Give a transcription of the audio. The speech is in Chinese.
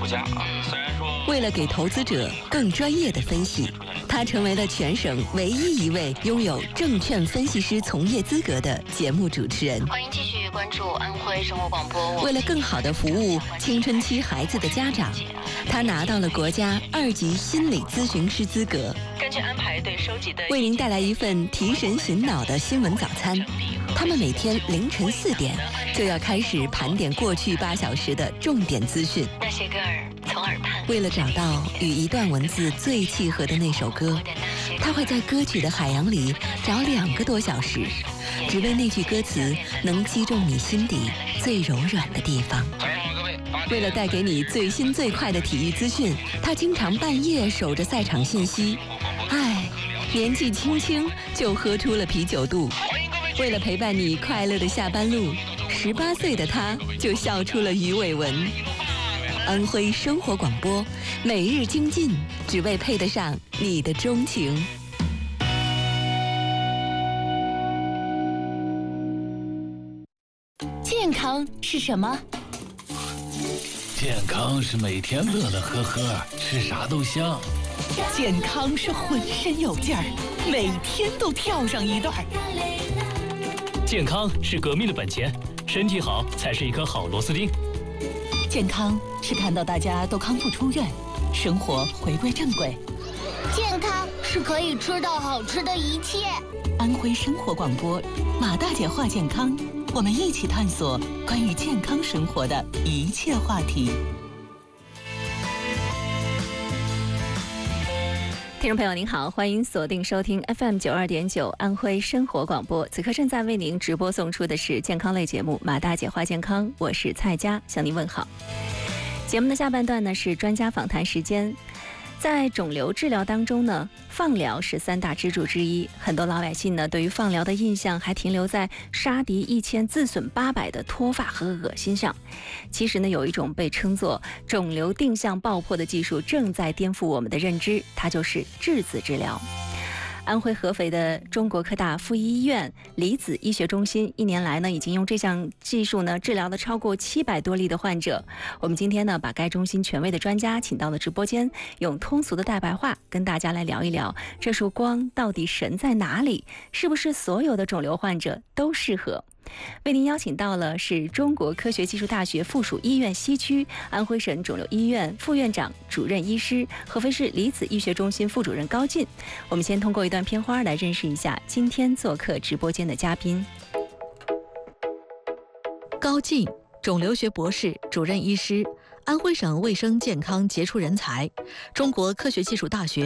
不佳啊。虽然说为了给投资者更专业的分析，他成为了全省唯一一位拥有证券分析师从业资格的节目主持人。 欢迎继续关注安徽生活广播。 为了更好地服务青春期孩子的家长，他拿到了国家2级心理咨询师资格。 根据安排对收集的， 为您带来一份提神醒脑的新闻早餐。他们每天凌晨4点就要开始盘点过去8小时的重点资讯。 那些歌儿从耳畔。 为了找到与一段文字最契合的那首歌，他会在歌曲的海洋里找2个多小时，只为那句歌词能击中你心底最柔软的地方。为了带给你最新最快的体育资讯，他经常半夜守着赛场信息。年纪轻轻就喝出了啤酒肚。为了陪伴你快乐的下班路，18岁的他就笑出了鱼尾纹。安徽生活广播，每日精进，只为配得上你的钟情。 健康是什么？ 健康是每天乐乐呵呵，吃啥都香。 健康是浑身有劲儿，每天都跳上一段。 健康是革命的本钱，身体好才是一颗好螺丝钉。 健康是看到大家都康复出院，生活回归正轨。 健康是可以吃到好吃的一切。 安徽生活广播，马大姐话健康，我们一起探索关于健康生活的一切话题。 听众朋友您好，欢迎锁定收听 FM 92.9安徽生活广播，此刻正在为您直播送出的是健康类节目马大姐话健康，我是蔡佳，向您问好。节目的下半段呢是专家访谈时间。在肿瘤治疗当中呢，放疗是3大支柱之一。很多老百姓呢，对于放疗的印象还停留在杀敌1000自损800的脱发和恶心上。其实呢，有一种被称作肿瘤定向爆破的技术正在颠覆我们的认知，它就是质子治疗。安徽合肥的中国科大附一医院离子医学中心1年来呢，已经用这项技术呢治疗了超过700多例的患者。我们今天呢，把该中心权威的专家请到了直播间，用通俗的大白话跟大家来聊一聊，这束光到底神在哪里？是不是所有的肿瘤患者都适合？为您邀请到了是中国科学技术大学附属医院西区安徽省肿瘤医院副院长、主任医师、合肥市离子医学中心副主任高进。我们先通过一段片花来认识一下今天做客直播间的嘉宾。 高进，肿瘤学博士、主任医师，安徽省卫生健康杰出人才，中国科学技术大学